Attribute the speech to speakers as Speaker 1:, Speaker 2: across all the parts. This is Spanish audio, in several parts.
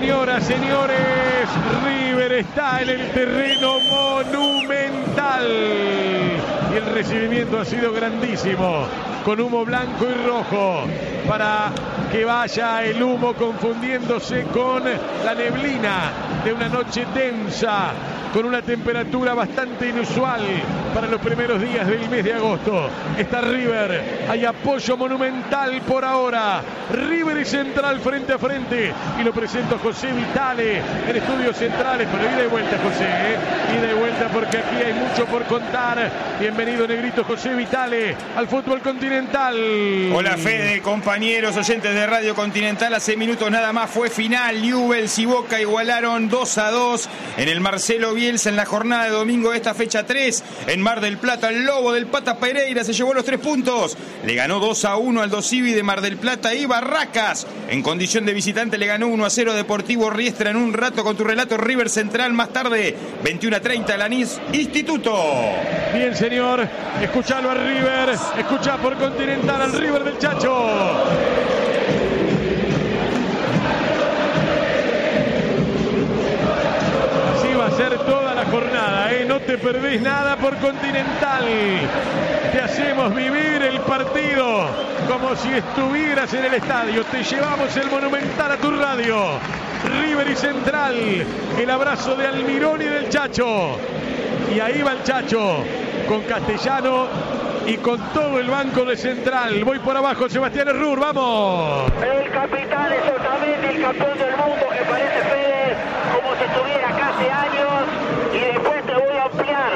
Speaker 1: Señoras, señores, River está en el terreno Monumental. Y el recibimiento ha sido grandísimo, con humo blanco y rojo, para que vaya el humo confundiéndose con la neblina de una noche densa, con una temperatura bastante inusual para los primeros días del mes de agosto. Está River, hay apoyo monumental por ahora. River y Central frente a frente. Y lo presento a José Vitale en Estudios Centrales. Pero ida y vuelta, José, ida y vuelta, porque aquí hay mucho por contar. Bienvenido, negrito José Vitale, al fútbol continental.
Speaker 2: Hola, Fede, compañeros oyentes de Radio Continental. Hace minutos nada más fue final. Newell's y Boca igualaron 2-2 en el Marcelo Bielsa en la jornada de domingo de esta fecha 3. En Mar del Plata, el Lobo del Pata Pereira se llevó los 3 puntos. Le ganó 2-1 al Dosivi de Mar del Plata y Barracas. En condición de visitante le ganó 1-0 Deportivo Riestra. En un rato con tu relato River Central. Más tarde, 21:30, Lanís Instituto.
Speaker 1: Bien, señor. Escuchalo a River. Escuchá por Continental al River del Chacho. Así va a ser toda la jornada, ¿eh? No te perdés nada por Continental. Te hacemos vivir el partido como si estuvieras en el estadio. Te llevamos el Monumental a tu radio. River y Central. El abrazo de Almirón y del Chacho. Y ahí va el Chacho con Castellano y con todo el banco de Central. Voy por abajo, Sebastián Errur, vamos.
Speaker 3: El capitán es Otamendi, el campeón del mundo, que parece, Fede, como si estuviera acá hace años. Y después te voy a ampliar.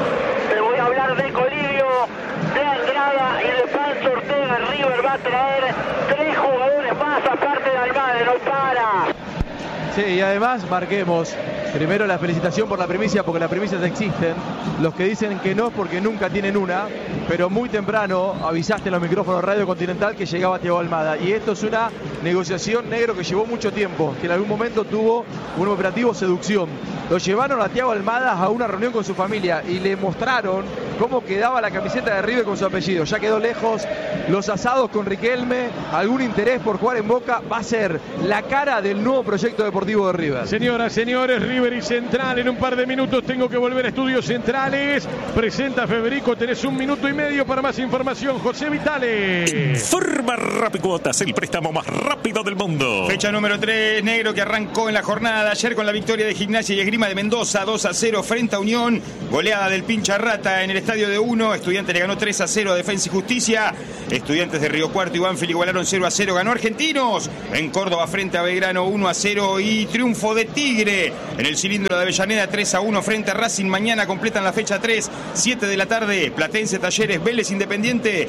Speaker 3: Te voy a hablar de Colidio, de Andrada y de Pancho Ortega. River va a traer 3 jugadores más aparte de Almada, no para.
Speaker 4: Sí, y además marquemos primero la felicitación por la primicia, porque las primicias existen. Los que dicen que no es porque nunca tienen una, pero muy temprano avisaste en los micrófonos Radio Continental que llegaba Thiago Almada. Y esto es una negociación, negro, que llevó mucho tiempo, que en algún momento tuvo un operativo seducción. Lo llevaron a Thiago Almada a una reunión con su familia y le mostraron cómo quedaba la camiseta de River con su apellido. Ya quedó lejos los asados con Riquelme, algún interés por jugar en Boca. Va a ser la cara del nuevo proyecto deportivo de River.
Speaker 1: Señoras, señores, River y Central. En un par de minutos tengo que volver a Estudios Centrales. Presenta Federico, tenés 1 minuto y medio para más información. José Vitale.
Speaker 5: Informa Rapicuotas, el préstamo más rápido del mundo.
Speaker 2: Fecha número 3, negro, que arrancó en la jornada de ayer con la victoria de Gimnasia y Esgrima de Mendoza 2-0 frente a Unión. Goleada del Pincha Rata en el estadio de 1. Estudiantes le ganó 3-0 a Defensa y Justicia. Estudiantes de Río Cuarto y Banfield igualaron 0-0. Ganó Argentinos en Córdoba frente a Belgrano 1-0. Y triunfo de Tigre en el cilindro de Avellaneda 3-1 frente a Racing. Mañana completan la fecha 3, 7 de la tarde. Platense, Talleres, Vélez, Independiente.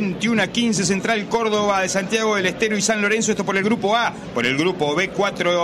Speaker 2: 21-15 Central, Córdoba de Santiago del Estero y San Lorenzo. Esto por el grupo A. Por el grupo B,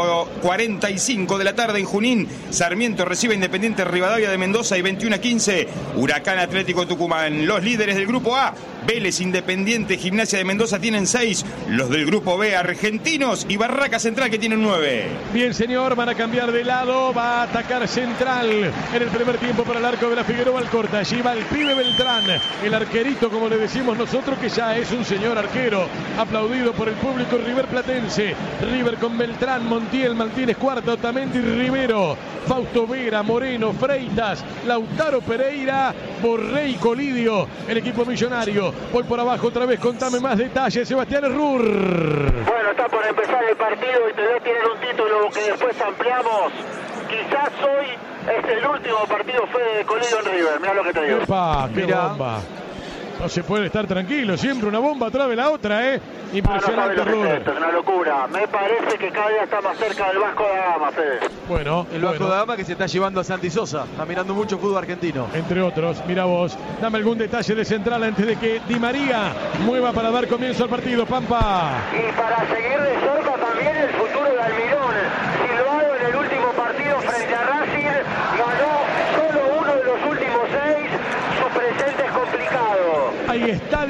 Speaker 2: 4:45 de la tarde en Junín. Sarmiento recibe Independiente Rivadavia de Mendoza. Y 21-15 Huracán Atlético Tucumán. Los líderes del grupo A, Vélez, Independiente, Gimnasia de Mendoza, tienen 6. Los del grupo B, Argentinos y Barraca Central, que tienen 9.
Speaker 1: Bien, señor, van a cambiar de lado. Va a atacar Central en el primer tiempo para el arco de la Figueroa Alcorta. Allí va el pibe Beltrán, el arquerito, como le decimos nosotros, que ya es un señor arquero, aplaudido por el público riverplatense. River con Beltrán, Montiel, Martínez Cuarta, Otamendi, Rivero, Fausto Vera, Moreno, Freitas, Lautaro Pereira, Borré y Colidio, el equipo millonario. Voy por abajo otra vez, contame más detalles, Sebastián Errur.
Speaker 3: Bueno, está por empezar el partido y te tienen un título que después ampliamos. Quizás hoy es el último partido, Fede, de Colidio en River. Mirá lo que te digo.
Speaker 1: ¡Epa! ¡Qué bomba! No se puede estar tranquilo, siempre una bomba atrás de la otra, ¿eh? Impresionante,
Speaker 3: no sabes lo que es esto, es una locura. Me parece que cada día está más cerca del Vasco da Gama, Fede.
Speaker 1: Bueno,
Speaker 4: el Vasco da Gama que se está llevando a Santi Sosa. Está mirando mucho fútbol argentino.
Speaker 1: Entre otros, mira vos, dame algún detalle de Central antes de que Di María mueva para dar comienzo al partido, Pampa.
Speaker 3: Y para seguir de cerca también el futuro de Almirón. Silvado en el último partido frente a Racing, ganó solo uno de los últimos 6. Su presente es complicado.
Speaker 1: Ahí está Di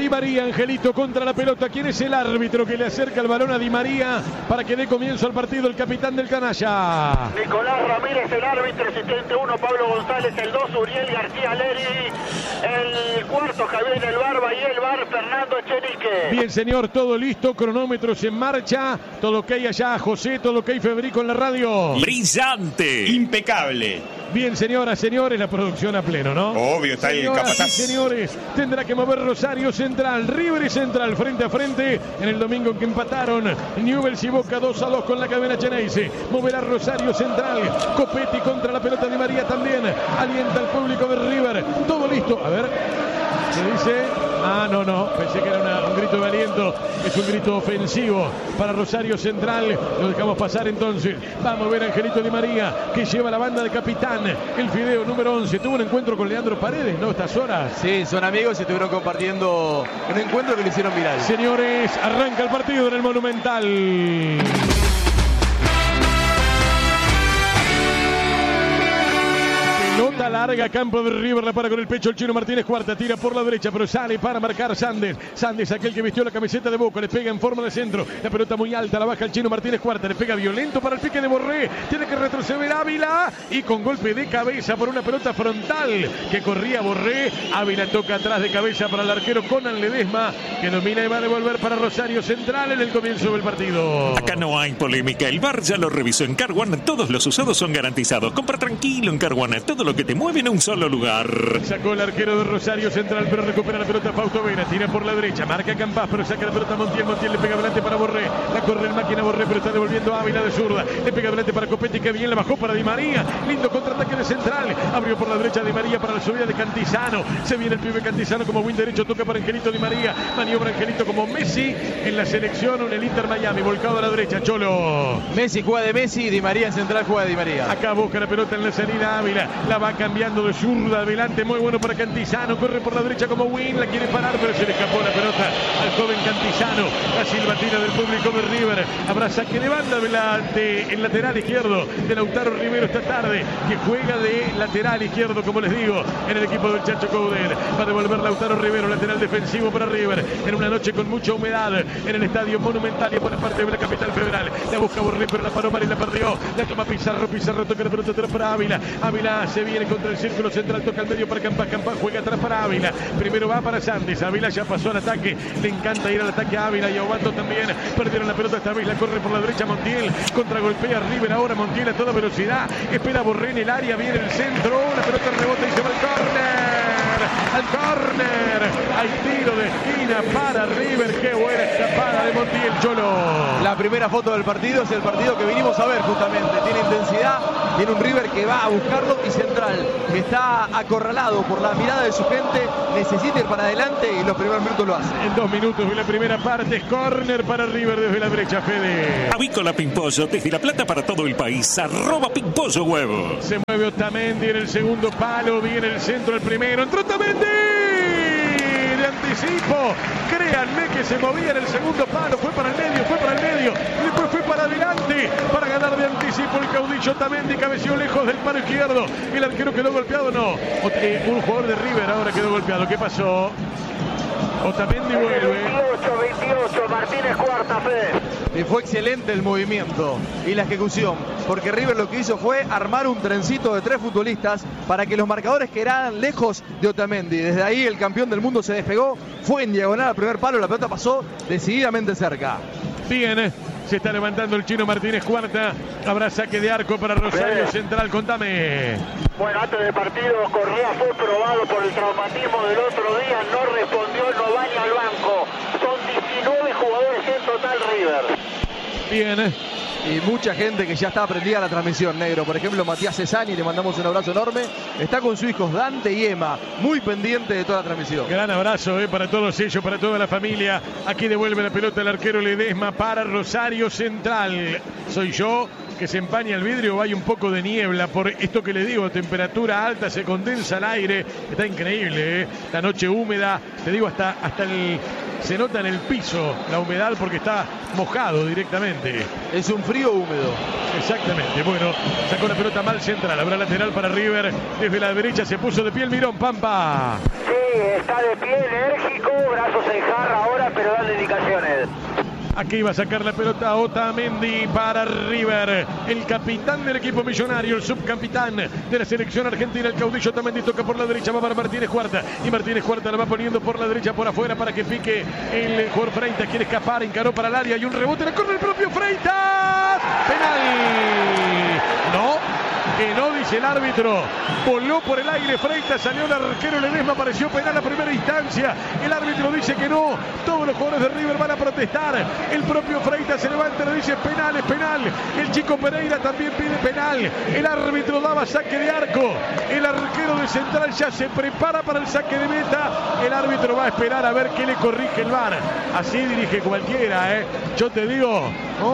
Speaker 1: María, Angelito contra la pelota. ¿Quién es el árbitro que le acerca el balón a Di María para que dé comienzo al partido? El capitán del canalla.
Speaker 3: Nicolás Ramírez, el árbitro, asistente 1, Pablo González, el 2, Uriel García Leri, el cuarto, Javier El Barba, y el bar, Fernando Echenique.
Speaker 1: Bien, señor, todo listo, cronómetros en marcha, todo ok allá, José, todo ok, Federico en la radio.
Speaker 5: Brillante.
Speaker 2: Impecable.
Speaker 1: Bien, señoras, señores, la producción a pleno, ¿no?
Speaker 2: Obvio, está ahí el
Speaker 1: Señoras
Speaker 2: capataz.
Speaker 1: y señores, tendrá que mover Rosario Central, River y Central frente a frente en el domingo en que empataron Newell's y Boca 2-2 con la cadena Geneise. Moverá Rosario Central, Copetti contra la pelota de María también, alienta al público de River, todo listo, a ver, ¿qué dice? Ah, no, pensé que era un grito de aliento, es un grito ofensivo para Rosario Central, lo dejamos pasar entonces. Vamos a ver a Angelito Di María, que lleva la banda de capitán, el fideo número 11, tuvo un encuentro con Leandro Paredes, ¿no? Estas horas.
Speaker 4: Sí, son amigos y estuvieron compartiendo un encuentro que lo hicieron viral.
Speaker 1: Señores, arranca el partido en el Monumental. Pelota larga, campo de River, la para con el pecho el Chino Martínez Cuarta, tira por la derecha, pero sale para marcar Sandes. Sandes, aquel que vistió la camiseta de Boca, le pega en forma de centro, la pelota muy alta, la baja el Chino Martínez Cuarta, le pega violento para el pique de Borré, tiene que retroceder Ávila y con golpe de cabeza por una pelota frontal que corría Borré, Ávila toca atrás de cabeza para el arquero Conan Ledesma, que domina y va a devolver para Rosario Central en el comienzo del partido.
Speaker 5: Acá no hay polémica, el VAR ya lo revisó en Car One, todos los usados son garantizados. Compra tranquilo en Car One, todo lo que te mueve en un solo lugar.
Speaker 1: Sacó el arquero de Rosario Central, pero recupera la pelota Fausto Vera, tira por la derecha, marca Campás, pero saca la pelota Montiel, Montiel le pega adelante para Borré, la corre el máquina Borré, pero está devolviendo a Ávila de zurda, le pega adelante para Copetti, que bien la bajó para Di María, lindo contraataque de Central, abrió por la derecha Di María para la subida de Cantizano, se viene el pibe Cantizano como win derecho, toca para Angelito Di María, maniobra Angelito como Messi en la selección, en el Inter Miami, volcado a la derecha, Cholo.
Speaker 4: Messi juega de Messi, Di María en Central juega de Di María.
Speaker 1: Acá busca la pelota en la salida Ávila, la va cambiando de zurda adelante, muy bueno para Cantizano, corre por la derecha como Win, la quiere parar, pero se le escapó la pelota al joven Cantizano, la silbatina del público de River, habrá saque de banda el lateral izquierdo de Lautaro Rivero esta tarde, que juega de lateral izquierdo, como les digo, en el equipo del Chacho Coudet, va a devolver Lautaro Rivero, lateral defensivo para River, en una noche con mucha humedad, en el estadio Monumental y por la parte de la capital federal, la busca Borré, pero la paró mal y la perdió, la toma Pizarro, toca la pelota atrás para Ávila, Ávila se viene contra el círculo central, toca al medio para Campás, Campás juega atrás para Ávila, primero va para Sandes, Ávila ya pasó al ataque, le encanta ir al ataque a Ávila y a Obato también, perdieron la pelota esta vez, la corre por la derecha Montiel, contragolpea River ahora, Montiel a toda velocidad, espera Borré en el área, viene el centro, la pelota rebota y se va al córner, hay tiro de esquina para River, qué buena escapada de Montiel, Cholo.
Speaker 4: La primera foto del partido es el partido que vinimos a ver justamente, tiene intensidad, tiene un River que va a buscarlo y Central, que está acorralado por la mirada de su gente, necesita ir para adelante y los primeros minutos lo hace.
Speaker 1: En 2 minutos de la primera parte, es córner para River desde la derecha, Fede.
Speaker 5: Avícola Pimpollo, desde La Plata para todo el país, @Pimpollo Huevo.
Speaker 1: Se mueve Otamendi en el segundo palo, viene el centro, el primero, entró Otamendi de anticipo, créanme que se movía en el segundo palo, fue para el medio, y después fue para adelante, para ganar de anticipo el caudillo Otamendi, cabeció lejos del palo izquierdo, el arquero quedó golpeado, no, un jugador de River ahora quedó golpeado, ¿qué pasó? Otamendi vuelve.
Speaker 3: 28, Martínez Cuarta, Fede.
Speaker 4: Y fue excelente el movimiento y la ejecución, porque River lo que hizo fue armar un trencito de 3 futbolistas para que los marcadores quedaran lejos de Otamendi. Desde ahí el campeón del mundo se despegó, fue en diagonal al primer palo, la pelota pasó decididamente cerca.
Speaker 1: Bien, se está levantando el Chino Martínez Cuarta, habrá saque de arco para Rosario Central, contame.
Speaker 3: Bueno, antes del partido, Correa fue probado por el traumatismo del otro día, no respondió, no baña al banco. Son 19 jugadores en total River.
Speaker 1: Bien.
Speaker 4: Y mucha gente que ya está aprendida a la transmisión, negro. Por ejemplo, Matías Cesani, le mandamos un abrazo enorme. Está con sus hijos Dante y Emma, muy pendiente de toda la transmisión.
Speaker 1: Gran abrazo para todos ellos, para toda la familia. Aquí devuelve la pelota el arquero Ledesma para Rosario Central. Soy yo que se empaña el vidrio, hay un poco de niebla por esto que le digo, temperatura alta, se condensa el aire, está increíble, la noche húmeda, te digo hasta se nota en el piso la humedad porque está mojado directamente.
Speaker 4: Es un frío húmedo.
Speaker 1: Exactamente, bueno, sacó la pelota mal Central, habrá lateral para River, desde la derecha se puso de pie el Mirón, Pampa.
Speaker 3: Sí, está de pie, enérgico, brazos en jarra ahora, pero dando indicaciones.
Speaker 1: Aquí va a sacar la pelota Otamendi para River. El capitán del equipo millonario, el subcapitán de la selección argentina, el caudillo Otamendi, toca por la derecha, va para Martínez Cuarta. Y Martínez Cuarta la va poniendo por la derecha, por afuera, para que pique el jugador Freitas. Quiere escapar, encaró para el área y un rebote, la corre el propio Freitas. Penal. No. Que no, dice el árbitro. Voló por el aire Freitas, salió el arquero Ledesma, pareció penal a primera instancia. El árbitro dice que no. Todos los jugadores de River van a protestar. El propio Freitas se levanta y le dice penal, es penal. El chico Pereira también pide penal. El árbitro daba saque de arco. El arquero de Central ya se prepara para el saque de meta. El árbitro va a esperar a ver qué le corrige el VAR. Así dirige cualquiera, ¿eh? Yo te digo,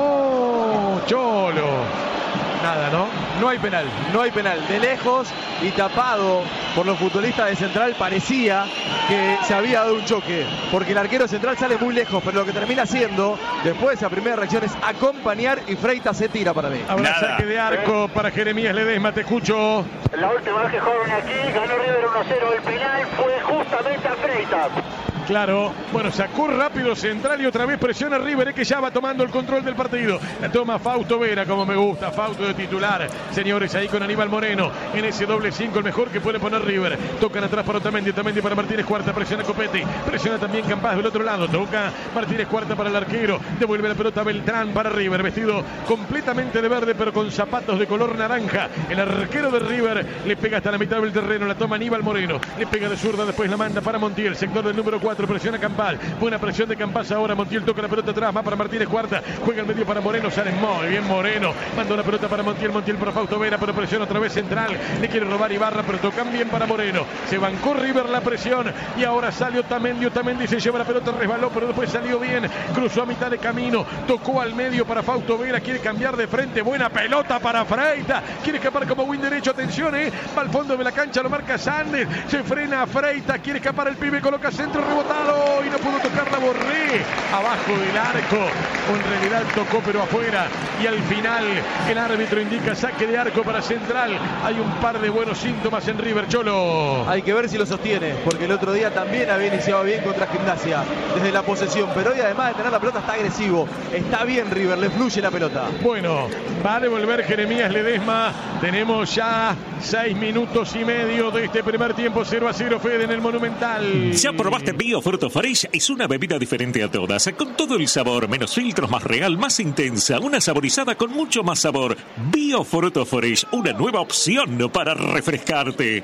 Speaker 1: oh, Cholo. Nada, ¿no?
Speaker 4: No hay penal, no hay penal. De lejos y tapado por los futbolistas de Central parecía que se había dado un choque, porque el arquero Central sale muy lejos, pero lo que termina haciendo después de esa primera reacción es acompañar y Freitas se tira para mí.
Speaker 1: Habrá saque de arco para Jeremías Ledesma, te escucho.
Speaker 3: La última vez que jugaron aquí, ganó River 1-0. El penal fue justamente a Freitas.
Speaker 1: Claro, bueno, sacó rápido Central y otra vez presiona River, que ya va tomando el control del partido. La toma Fausto Vera, como me gusta, Fausto de titular. Señores, ahí con Aníbal Moreno, en ese doble 5, el mejor que puede poner River. Tocan atrás para Otamendi, Otamendi para Martínez Cuarta, presiona Copetti, presiona también Campaz del otro lado, toca Martínez Cuarta para el arquero, devuelve la pelota Beltrán para River, vestido completamente de verde, pero con zapatos de color naranja. El arquero de River le pega hasta la mitad del terreno, la toma Aníbal Moreno, le pega de zurda, después la manda para Montiel, sector del número 4. Presiona Campal, buena presión de Campaz ahora. Montiel toca la pelota atrás, va para Martínez Cuarta, juega el medio para Moreno, sale muy bien Moreno, mandó la pelota para Montiel, Montiel para Fausto Vera, pero presiona otra vez Central, le quiere robar Ibarra, pero tocan bien para Moreno, se bancó River la presión y ahora sale Otamendi, Otamendi se lleva la pelota, resbaló, pero después salió bien, cruzó a mitad de camino, tocó al medio para Fausto Vera, quiere cambiar de frente, buena pelota para Freitas, quiere escapar como win derecho, atención, va al fondo de la cancha, lo marca Sández, se frena a Freitas, quiere escapar el pibe, coloca centro, rebotado y no pudo tocar la Borré abajo del arco, o en realidad tocó pero afuera, y al final el árbitro indica saque de arco para Central. Hay un par de buenos síntomas en River, Cholo.
Speaker 4: Hay que ver si lo sostiene, porque el otro día también había iniciado bien contra Gimnasia desde la posesión, pero hoy además de tener la pelota está agresivo, está bien River, le fluye la pelota.
Speaker 1: Bueno, va a devolver Jeremías Ledesma. Tenemos ya 6 minutos y medio de este primer tiempo, 0-0, Fede, en el Monumental.
Speaker 5: ¿Ya probaste Biofruto Fresh? Es una bebida diferente a todas, con todo el sabor, menos filtros, más real, más intensa, una saborizada con mucho más sabor. Biofruto Fresh, una nueva opción para refrescarte.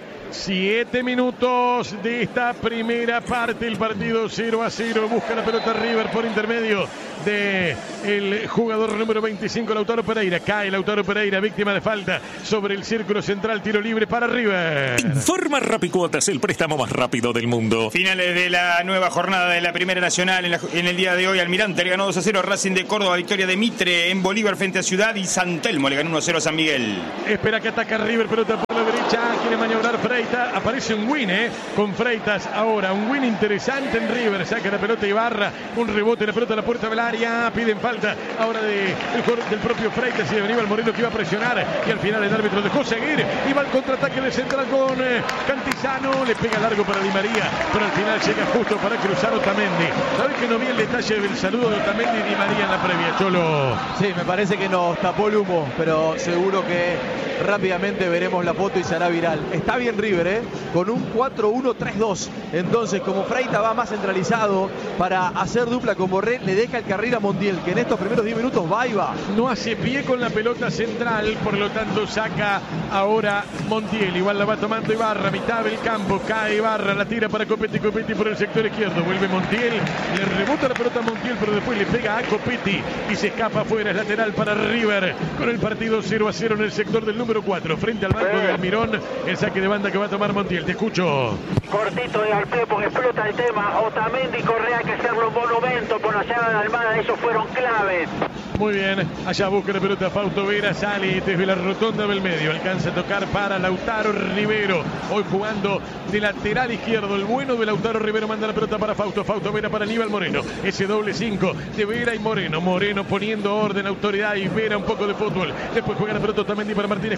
Speaker 1: 7 minutos de esta primera parte, el partido 0-0, busca la pelota River por intermedio de el jugador número 25, Lautaro Pereira. Cae Lautaro Pereira, víctima de falta sobre el círculo central, tiro libre para River.
Speaker 5: Informa Rapicuotas, el préstamo más rápido del mundo.
Speaker 2: Finales de la nueva jornada de la Primera Nacional en el día de hoy. Almirante le ganó 2-0 a Racing de Córdoba, victoria de Mitre en Bolívar frente a Ciudad, y San Telmo le ganó 1-0 a San Miguel.
Speaker 1: Espera que ataca River, pelota por la derecha, quiere maniobrar Freitas, aparece un win con Freitas ahora, un win interesante en River, saca la pelota Ibarra, un rebote, la pelota a la puerta del área, piden falta ahora del propio Freitas y de Aníbal Moreno, que iba a presionar, y al final el árbitro dejó seguir, y va al contraataque de Central con Cantizano, le pega largo para Di María, pero al final llega justo para cruzar Otamendi. ¿Sabes que no vi el detalle del saludo de Otamendi y Di María en la previa, Cholo?
Speaker 4: Sí, me parece que nos tapó el humo, pero seguro que rápidamente veremos la foto y será viral. Está bien River, con un 4-1-3-2. Entonces, como Freitas va más centralizado para hacer dupla con Borré, le deja el carril a Montiel, que en estos primeros 10 minutos va y va.
Speaker 1: No hace pie con la pelota Central, por lo tanto saca ahora Montiel. Igual la va tomando Ibarra, mitad del campo, cae Ibarra, la tira para Copetti, Copetti por el sector izquierdo, vuelve Montiel, le rebota la pelota a Montiel, pero después le pega a Copetti y se escapa afuera. Es lateral para River, con el partido 0-0 en el sector del número 4, frente al banco de Almirón. El saque de banda que va a tomar Montiel, te escucho.
Speaker 3: Cortito de al pie porque explota el tema. Otamendi y Correa, hay que hacerlo un monumento por la llegada de Almada, esos fueron claves.
Speaker 1: Muy bien, allá busca la pelota Fausto Vera, sale desde la rotonda del medio, alcanza a tocar para Lautaro Rivero, hoy jugando de lateral izquierdo, el bueno de Lautaro Rivero, manda la pelota para Fausto Vera para Aníbal Moreno, ese doble 5 de Vera y Moreno, Moreno poniendo orden, autoridad, y Vera un poco de fútbol, después juega la pelota Otamendi para Martínez